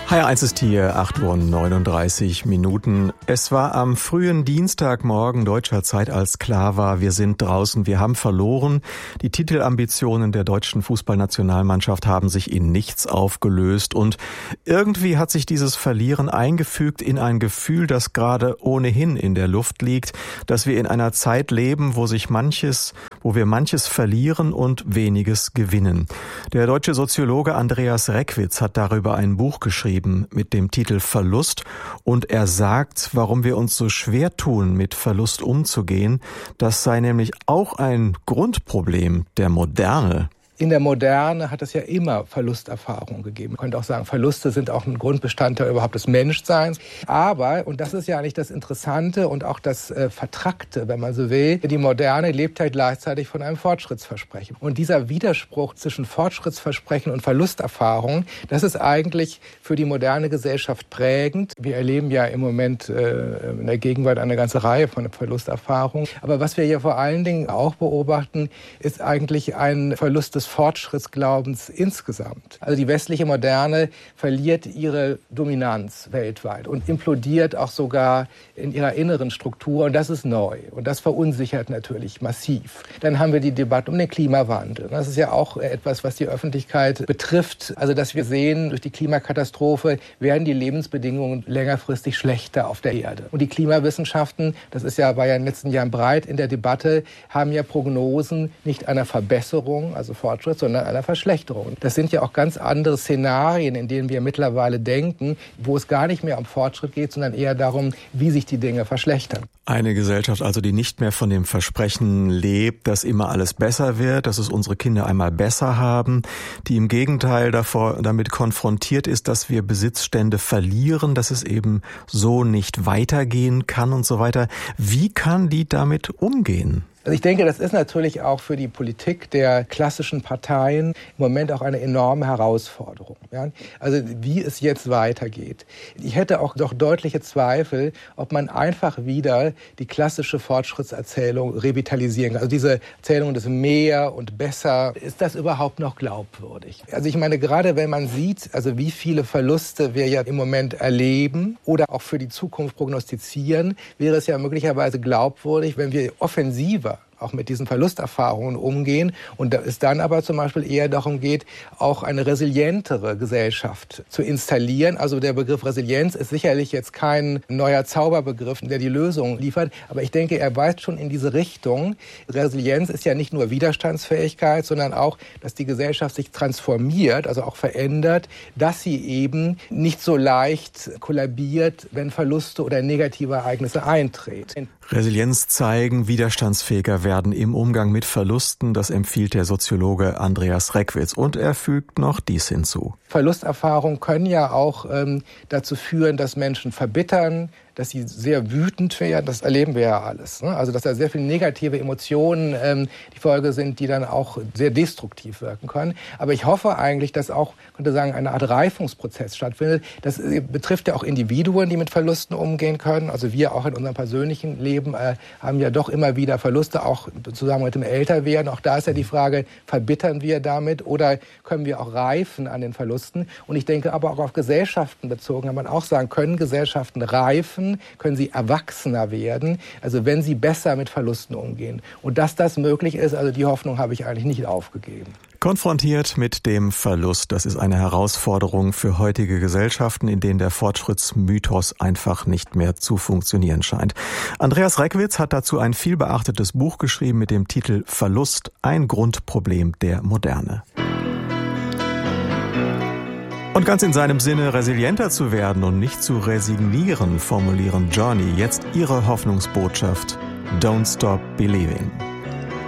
HR1 ist hier, 8:39 Uhr. Es war am frühen Dienstagmorgen deutscher Zeit, als klar war, wir sind draußen, wir haben verloren. Die Titelambitionen der deutschen Fußballnationalmannschaft haben sich in nichts aufgelöst und irgendwie hat sich dieses Verlieren eingefügt in ein Gefühl, das gerade ohnehin in der Luft liegt, dass wir in einer Zeit leben, wo wir manches verlieren und weniges gewinnen. Der deutsche Soziologe Andreas Reckwitz hat darüber ein Buch geschrieben mit dem Titel Verlust, und er sagt, warum wir uns so schwer tun, mit Verlust umzugehen. Das sei nämlich auch ein Grundproblem der Moderne. In der Moderne hat es ja immer Verlusterfahrungen gegeben. Man könnte auch sagen, Verluste sind auch ein Grundbestandteil überhaupt des Menschseins. Aber, und das ist ja eigentlich das Interessante und auch das Vertrackte, wenn man so will, die Moderne lebt halt gleichzeitig von einem Fortschrittsversprechen. Und dieser Widerspruch zwischen Fortschrittsversprechen und Verlusterfahrung, das ist eigentlich für die moderne Gesellschaft prägend. Wir erleben ja im Moment in der Gegenwart eine ganze Reihe von Verlusterfahrungen. Aber was wir hier vor allen Dingen auch beobachten, ist eigentlich ein Verlust des Fortschrittsglaubens insgesamt. Also die westliche Moderne verliert ihre Dominanz weltweit und implodiert auch sogar in ihrer inneren Struktur, und das ist neu und das verunsichert natürlich massiv. Dann haben wir die Debatte um den Klimawandel. Das ist ja auch etwas, was die Öffentlichkeit betrifft. Also dass wir sehen, durch die Klimakatastrophe werden die Lebensbedingungen längerfristig schlechter auf der Erde. Und die Klimawissenschaften, war ja in den letzten Jahren breit in der Debatte, haben ja Prognosen nicht einer Verbesserung, also Fortschritt, sondern einer Verschlechterung. Das sind ja auch ganz andere Szenarien, in denen wir mittlerweile denken, wo es gar nicht mehr um Fortschritt geht, sondern eher darum, wie sich die Dinge verschlechtern. Eine Gesellschaft also, die nicht mehr von dem Versprechen lebt, dass immer alles besser wird, dass es unsere Kinder einmal besser haben, die im Gegenteil damit konfrontiert ist, dass wir Besitzstände verlieren, dass es eben so nicht weitergehen kann und so weiter. Wie kann die damit umgehen? Also ich denke, das ist natürlich auch für die Politik der klassischen Parteien im Moment auch eine enorme Herausforderung. Ja? Also wie es jetzt weitergeht. Ich hätte auch doch deutliche Zweifel, ob man einfach wieder die klassische Fortschrittserzählung revitalisieren kann. Also diese Erzählung des Mehr und Besser, ist das überhaupt noch glaubwürdig? Also ich meine, gerade wenn man sieht, also wie viele Verluste wir ja im Moment erleben oder auch für die Zukunft prognostizieren, wäre es ja möglicherweise glaubwürdig, wenn wir offensiver auch mit diesen Verlusterfahrungen umgehen und es dann aber zum Beispiel eher darum geht, auch eine resilientere Gesellschaft zu installieren. Also der Begriff Resilienz ist sicherlich jetzt kein neuer Zauberbegriff, der die Lösung liefert, aber ich denke, er weist schon in diese Richtung. Resilienz ist ja nicht nur Widerstandsfähigkeit, sondern auch, dass die Gesellschaft sich transformiert, also auch verändert, dass sie eben nicht so leicht kollabiert, wenn Verluste oder negative Ereignisse eintreten. Resilienz zeigen, widerstandsfähiger werden im Umgang mit Verlusten, das empfiehlt der Soziologe Andreas Reckwitz. Und er fügt noch dies hinzu. Verlusterfahrungen können ja auch dazu führen, dass Menschen verbittern, dass sie sehr wütend werden. Das erleben wir ja alles. Ne? Also dass da sehr viele negative Emotionen die Folge sind, die dann auch sehr destruktiv wirken können. Aber ich hoffe eigentlich, dass auch, könnte sagen, eine Art Reifungsprozess stattfindet. Das betrifft ja auch Individuen, die mit Verlusten umgehen können. Also wir auch in unserem persönlichen Leben haben ja doch immer wieder Verluste, auch zusammen mit dem Älterwerden. Auch da ist ja die Frage, verbittern wir damit oder können wir auch reifen an den Verlusten? Und ich denke aber auch auf Gesellschaften bezogen, kann man auch sagen, können Gesellschaften reifen, können sie erwachsener werden, also wenn sie besser mit Verlusten umgehen. Und dass das möglich ist, also die Hoffnung habe ich eigentlich nicht aufgegeben. Konfrontiert mit dem Verlust, das ist eine Herausforderung für heutige Gesellschaften, in denen der Fortschrittsmythos einfach nicht mehr zu funktionieren scheint. Andreas Reckwitz hat dazu ein vielbeachtetes Buch geschrieben mit dem Titel Verlust, ein Grundproblem der Moderne. Und ganz in seinem Sinne, resilienter zu werden und nicht zu resignieren, formulieren Journey jetzt ihre Hoffnungsbotschaft: Don't stop believing.